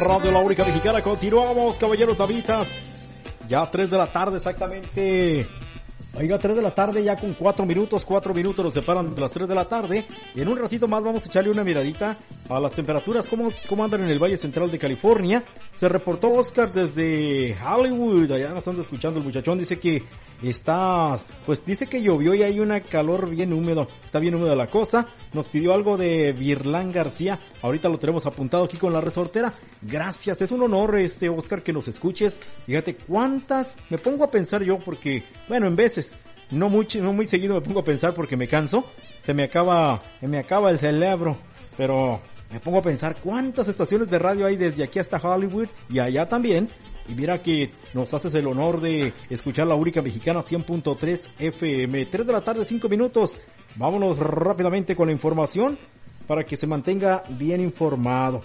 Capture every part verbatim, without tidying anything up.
Radio La Única Mexicana. Continuamos, caballeros Davitas. Ya tres de la tarde exactamente. Oiga, tres de la tarde ya con cuatro minutos, cuatro minutos nos separan de las tres de la tarde. Y en un ratito más vamos a echarle una miradita a las temperaturas, cómo, cómo andan en el Valle Central de California. Se reportó Oscar desde Hollywood, allá nos están escuchando el muchachón, dice que está, pues dice que llovió y hay una calor bien húmedo, está bien húmeda la cosa. Nos pidió algo de Virlán García, ahorita lo tenemos apuntado aquí con la resortera. Gracias, es un honor este Oscar que nos escuches. Fíjate cuántas, me pongo a pensar yo porque, bueno, en veces No muy, no muy seguido me pongo a pensar porque me canso, se me acaba, se me acaba el cerebro, pero me pongo a pensar cuántas estaciones de radio hay desde aquí hasta Hollywood y allá también, y mira que nos haces el honor de escuchar La Única Mexicana cien punto tres F M, tres de la tarde, cinco minutos, vámonos rápidamente con la información para que se mantenga bien informado.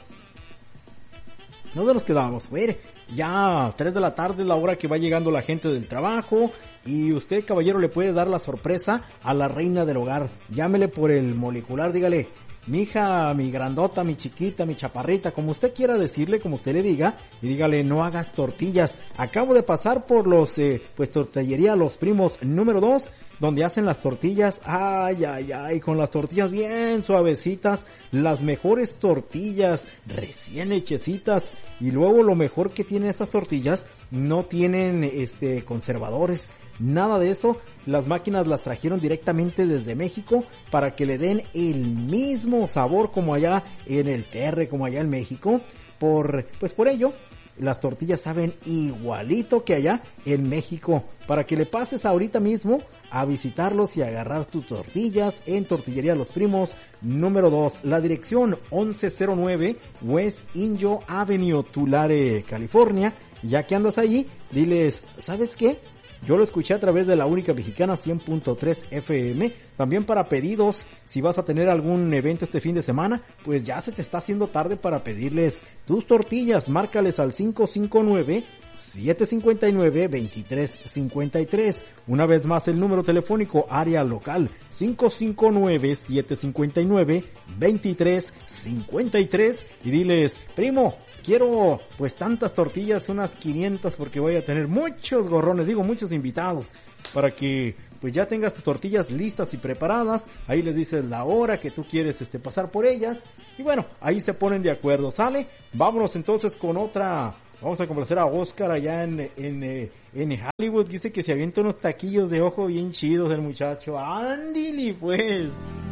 ¿Dónde nos quedamos? Bueno, ya tres de la tarde es la hora que va llegando la gente del trabajo y usted, caballero, le puede dar la sorpresa a la reina del hogar. Llámele por el molecular, dígale, mi hija, mi grandota, mi chiquita, mi chaparrita, como usted quiera decirle, como usted le diga, y dígale, no hagas tortillas. Acabo de pasar por los, eh, pues, tortillería Los Primos número dos, donde hacen las tortillas, ay, ay, ay, con las tortillas bien suavecitas, las mejores tortillas, recién hechecitas, y luego lo mejor que tienen estas tortillas, no tienen, este, conservadores, nada de eso. Las máquinas las trajeron directamente desde México para que le den el mismo sabor como allá en el T R, como allá en México. Por, pues por ello, las tortillas saben igualito que allá en México. Para que le pases ahorita mismo a visitarlos y agarrar tus tortillas en Tortillería Los Primos número dos. La dirección once cero nueve West Inyo Avenue, Tulare, California. Ya que andas allí, diles, ¿sabes qué? Yo lo escuché a través de La Única Mexicana cien punto tres F M. También para pedidos, si vas a tener algún evento este fin de semana, pues ya se te está haciendo tarde para pedirles tus tortillas. Márcales al cinco cinco nueve, siete cinco nueve, dos tres cinco tres. Una vez más el número telefónico área local cinco cinco nueve, siete cinco nueve, dos tres cinco tres. Y diles, primo, quiero pues tantas tortillas, unas quinientas, porque voy a tener muchos gorrones, digo muchos invitados, para que pues ya tengas tus tortillas listas y preparadas. Ahí les dices la hora que tú quieres este pasar por ellas y bueno, ahí se ponen de acuerdo, ¿sale? Vámonos entonces con otra. Vamos a complacer a Oscar allá en, en, en Hollywood. Dice que se avienta unos taquillos de ojo bien chidos el muchacho. Ándili pues.